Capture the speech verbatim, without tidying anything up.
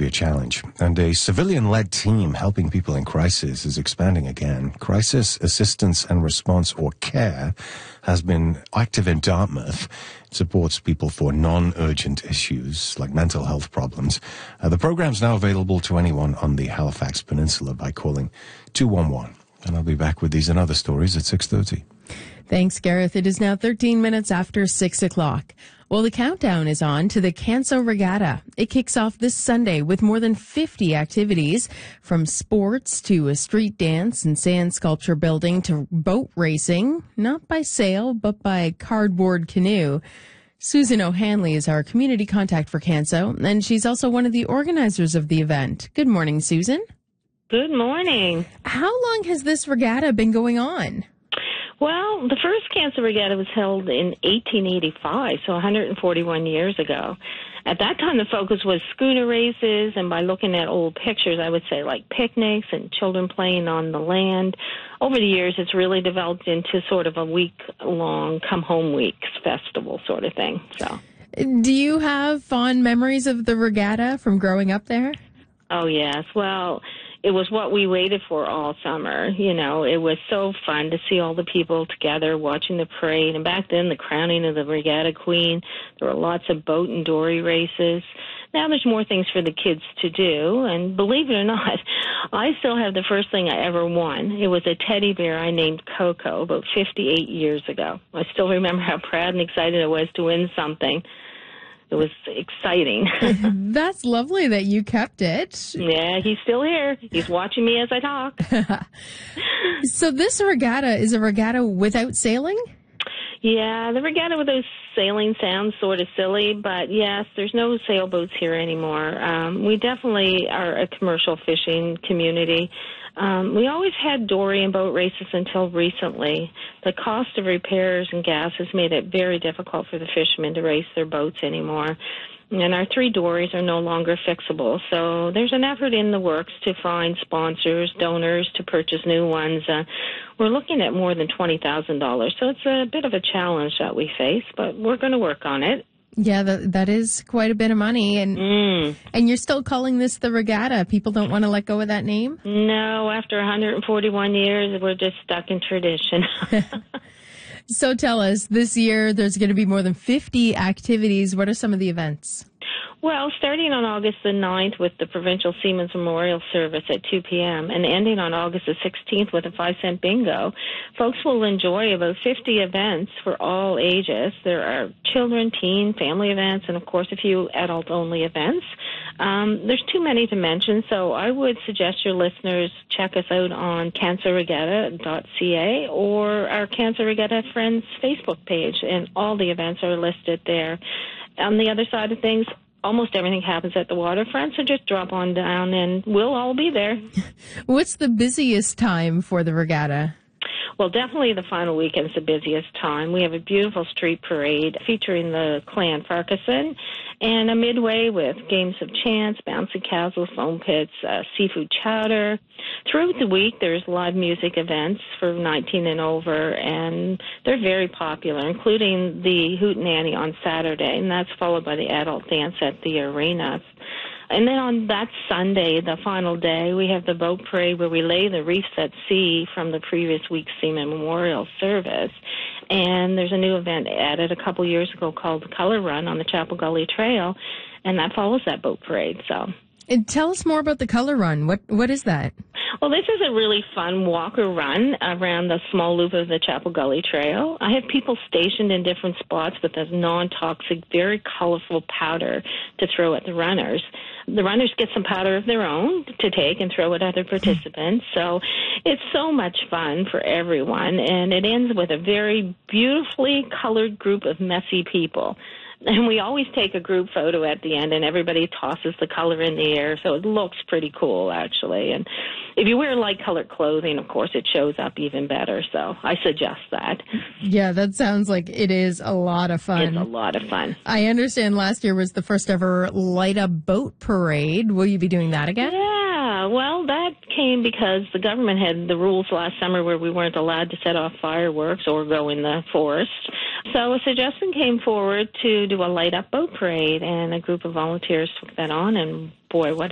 be a challenge. And a civilian-led team helping people in crisis is expanding again. Crisis Assistance and Response, or CARE, has been active in Dartmouth. It supports people for non-urgent issues like mental health problems. Uh, the program's now available to anyone on the Halifax Peninsula by calling two one one. And I'll be back with these and other stories at six thirty. Thanks, Gareth. It is now thirteen minutes after six o'clock. Well, the countdown is on to the Canso Regatta. It kicks off this Sunday with more than fifty activities, from sports to a street dance and sand sculpture building to boat racing, not by sail, but by cardboard canoe. Susan O'Hanley is our community contact for Canso, and she's also one of the organizers of the event. Good morning, Susan. Good morning. How long has this regatta been going on? Well, the first Canso Regatta was held in eighteen eighty-five, so one hundred forty-one years ago. At that time, the focus was schooner races, and by looking at old pictures, I would say like picnics and children playing on the land. Over the years, it's really developed into sort of a week-long come-home weeks festival sort of thing. So, do you have fond memories of the regatta from growing up there? Oh, yes. Well, it was what we waited for all summer. You know, it was so fun to see all the people together watching the parade. And back then, the crowning of the Regatta Queen, there were lots of boat and dory races. Now there's more things for the kids to do. And believe it or not, I still have the first thing I ever won. It was a teddy bear I named Coco about fifty-eight years ago. I still remember how proud and excited I was to win something. It was exciting. That's lovely that you kept it. Yeah, he's still here. He's watching me as I talk. So this regatta is a regatta without sailing? Yeah, the regatta without sailing sounds sort of silly, but yes, there's no sailboats here anymore. Um, we definitely are a commercial fishing community. Um, we always had dory and boat races until recently. The cost of repairs and gas has made it very difficult for the fishermen to race their boats anymore. And our three dories are no longer fixable. So there's an effort in the works to find sponsors, donors to purchase new ones. Uh, we're looking at more than twenty thousand dollars. So it's a bit of a challenge that we face, but we're going to work on it. Yeah, that, that is quite a bit of money. And mm. and you're still calling this the regatta. People don't want to let go of that name? No, after one hundred forty-one years, we're just stuck in tradition. So tell us, this year there's going to be more than fifty activities. What are some of the events? Well, starting on August the ninth with the Provincial Seamen's Memorial Service at two p.m. and ending on August the sixteenth with a five cent bingo, folks will enjoy about fifty events for all ages. There are children, teen, family events, and, of course, a few adult-only events. Um, there's too many to mention, so I would suggest your listeners check us out on canso regatta dot c a or our Canso Regatta Friends Facebook page, and all the events are listed there. On the other side of things, almost everything happens at the waterfront, so just drop on down and we'll all be there. What's the busiest time for the regatta? Well, definitely the final weekend is the busiest time. We have a beautiful street parade featuring the Clan Farquharson and a midway with games of chance, bouncy castles, foam pits, uh, seafood chowder. Throughout the week, there's live music events for nineteen and over, and they're very popular, including the Hootenanny on Saturday, and that's followed by the adult dance at the arena. And then on that Sunday, the final day, we have the boat parade where we lay the reefs at sea from the previous week's Seaman Memorial Service. And there's a new event added a couple years ago called the Color Run on the Chapel Gully Trail, and that follows that boat parade. So, and tell us more about the Color Run. What What is that? Well, this is a really fun walk or run around the small loop of the Chapel Gully Trail. I have people stationed in different spots with a non-toxic, very colorful powder to throw at the runners. The runners get some powder of their own to take and throw at other participants. So it's so much fun for everyone, and it ends with a very beautifully colored group of messy people. And we always take a group photo at the end, and everybody tosses the color in the air, so it looks pretty cool, actually. And if you wear light-colored clothing, of course, it shows up even better, so I suggest that. Yeah, that sounds like it is a lot of fun. It's a lot of fun. I understand last year was the first ever light-up boat parade. Will you be doing that again? Yeah, well, that came because the government had the rules last summer where we weren't allowed to set off fireworks or go in the forest. So a suggestion came forward to do a light-up boat parade, and a group of volunteers took that on, and boy, what